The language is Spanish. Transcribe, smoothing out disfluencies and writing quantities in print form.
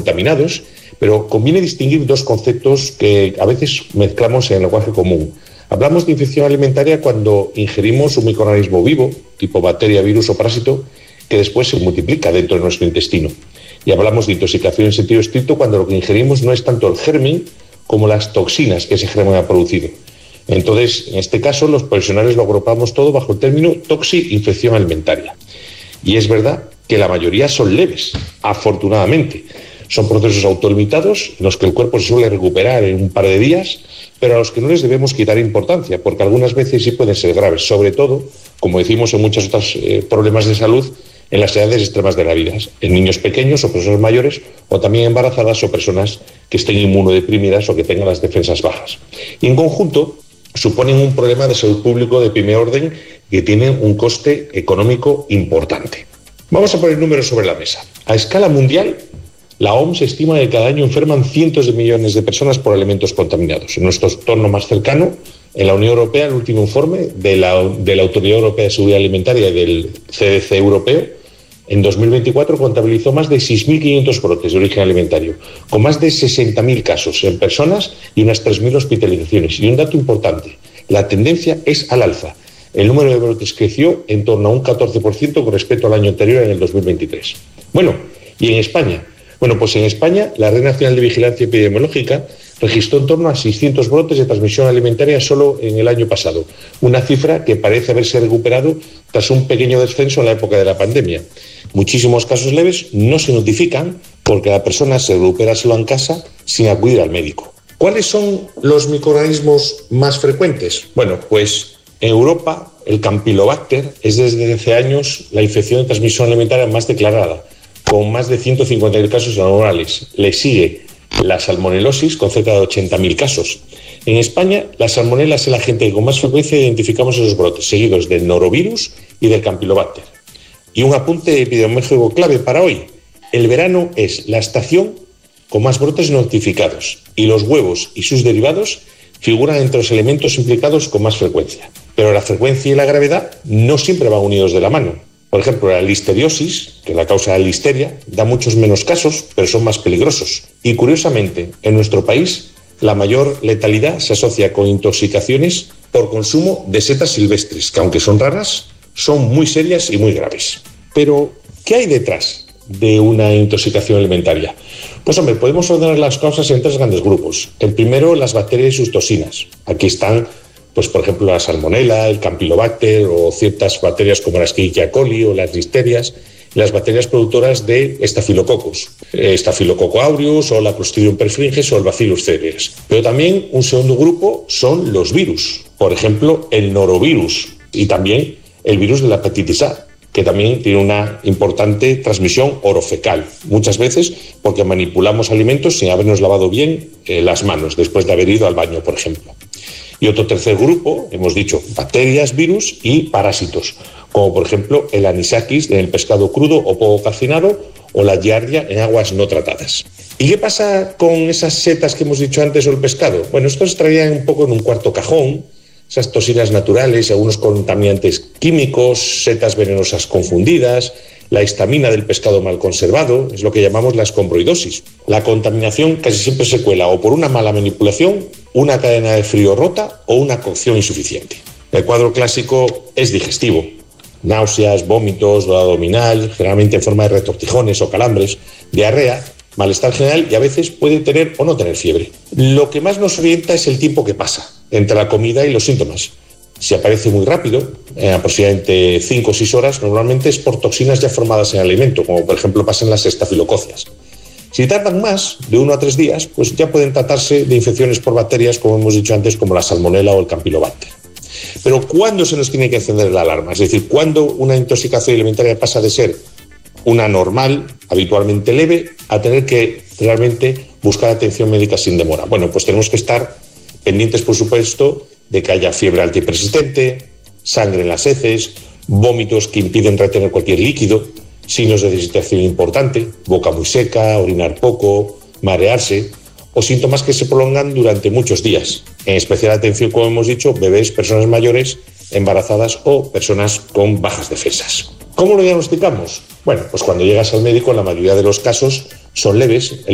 contaminados, pero conviene distinguir dos conceptos que a veces mezclamos en el lenguaje común. Hablamos de infección alimentaria cuando ingerimos un microorganismo vivo, tipo bacteria, virus o parásito, que después se multiplica dentro de nuestro intestino. Y hablamos de intoxicación en sentido estricto cuando lo que ingerimos no es tanto el germen como las toxinas que ese germen ha producido. Entonces, en este caso, los profesionales lo agrupamos todo bajo el término toxi-infección alimentaria. Y es verdad que la mayoría son leves, afortunadamente. Son procesos autolimitados en los que el cuerpo se suele recuperar en un par de días, pero a los que no les debemos quitar importancia, porque algunas veces sí pueden ser graves, sobre todo, como decimos en muchos otros problemas de salud, en las edades extremas de la vida, en niños pequeños o personas mayores, o también embarazadas o personas que estén inmunodeprimidas o que tengan las defensas bajas. Y en conjunto suponen un problema de salud público de primer orden que tiene un coste económico importante. Vamos a poner números sobre la mesa. A escala mundial, la OMS estima que cada año enferman cientos de millones de personas por alimentos contaminados. En nuestro entorno más cercano, en la Unión Europea, el último informe de la Autoridad Europea de Seguridad Alimentaria y del CDC europeo, en 2024 contabilizó más de 6.500 brotes de origen alimentario, con más de 60.000 casos en personas y unas 3.000 hospitalizaciones. Y un dato importante, la tendencia es al alza. El número de brotes creció en torno a un 14% con respecto al año anterior, en el 2023. Bueno, ¿y en España? Bueno, pues en España la Red Nacional de Vigilancia Epidemiológica registró en torno a 600 brotes de transmisión alimentaria solo en el año pasado, una cifra que parece haberse recuperado tras un pequeño descenso en la época de la pandemia. Muchísimos casos leves no se notifican porque la persona se recupera solo en casa sin acudir al médico. ¿Cuáles son los microorganismos más frecuentes? Bueno, pues en Europa el Campylobacter es desde hace años la infección de transmisión alimentaria más declarada, con más de 150.000 casos anuales. Le sigue la salmonelosis, con cerca de 80.000 casos. En España, la salmonela es el agente que con más frecuencia identificamos esos brotes, seguidos del norovirus y del Campylobacter. Y un apunte epidemiológico clave para hoy. El verano es la estación con más brotes notificados y los huevos y sus derivados figuran entre los elementos implicados con más frecuencia. Pero la frecuencia y la gravedad no siempre van unidos de la mano. Por ejemplo, la listeriosis, que es la causa de la listeria, da muchos menos casos, pero son más peligrosos. Y curiosamente, en nuestro país, la mayor letalidad se asocia con intoxicaciones por consumo de setas silvestres, que aunque son raras, son muy serias y muy graves. Pero, ¿qué hay detrás de una intoxicación alimentaria? Pues hombre, podemos ordenar las causas en tres grandes grupos. El primero, las bacterias y sus toxinas. Aquí están, pues por ejemplo, la salmonela, el Campylobacter o ciertas bacterias como la Escherichia coli o las listerias, las bacterias productoras de estafilococos, Staphylococcus aureus o la Clostridium perfringens o el Bacillus cereus. Pero también un segundo grupo son los virus, por ejemplo, el norovirus y también el virus de la hepatitis A, que también tiene una importante transmisión orofecal, muchas veces porque manipulamos alimentos sin habernos lavado bien las manos después de haber ido al baño, por ejemplo. Y otro tercer grupo, hemos dicho, bacterias, virus y parásitos, como por ejemplo el anisakis en el pescado crudo o poco calcinado o la giardia en aguas no tratadas. ¿Y qué pasa con esas setas que hemos dicho antes o el pescado? Bueno, esto estaría un poco en un cuarto cajón, esas toxinas naturales, algunos contaminantes químicos, setas venenosas confundidas, la histamina del pescado mal conservado, es lo que llamamos la escombroidosis. La contaminación casi siempre se cuela o por una mala manipulación, una cadena de frío rota o una cocción insuficiente. El cuadro clásico es digestivo. Náuseas, vómitos, dolor abdominal, generalmente en forma de retortijones o calambres, diarrea, malestar general y a veces puede tener o no tener fiebre. Lo que más nos orienta es el tiempo que pasa entre la comida y los síntomas. Si aparece muy rápido, en aproximadamente 5 o 6 horas, normalmente es por toxinas ya formadas en el alimento, como por ejemplo pasa en las estafilococias. Si tardan más, de 1 a 3 días, pues ya pueden tratarse de infecciones por bacterias, como hemos dicho antes, como la salmonela o el Campylobacter. Pero ¿cuándo se nos tiene que encender la alarma? Es decir, ¿cuándo una intoxicación alimentaria pasa de ser una normal, habitualmente leve, a tener que realmente buscar atención médica sin demora? Bueno, pues tenemos que estar pendientes, por supuesto, de que haya fiebre alta y persistente, sangre en las heces, vómitos que impiden retener cualquier líquido, signos de deshidratación importante, boca muy seca, orinar poco, marearse, o síntomas que se prolongan durante muchos días. En especial atención, como hemos dicho, bebés, personas mayores, embarazadas o personas con bajas defensas. ¿Cómo lo diagnosticamos? Bueno, pues cuando llegas al médico, la mayoría de los casos son leves.